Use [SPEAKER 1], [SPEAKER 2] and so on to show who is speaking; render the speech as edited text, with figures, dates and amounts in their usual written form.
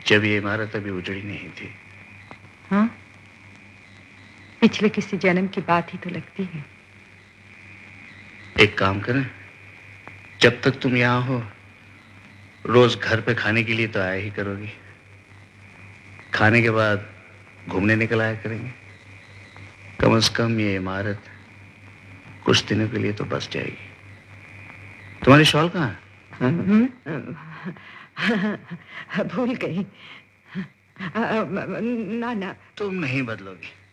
[SPEAKER 1] जब ये इमारत अभी उजड़ी नहीं थी।
[SPEAKER 2] हाँ, पिछले किसी जन्म की बात ही तो लगती है।
[SPEAKER 1] एक काम करें, जब तक तुम यहां हो रोज घर पे खाने के लिए तो आया ही करोगी। खाने के बाद घूमने निकल आया करेंगे। कम से कम ये इमारत कुछ दिनों के लिए तो बस जाएगी। तुम्हारी शॉल कहाँ है?
[SPEAKER 2] भूल गई। ना ना,
[SPEAKER 1] तुम नहीं बदलोगी।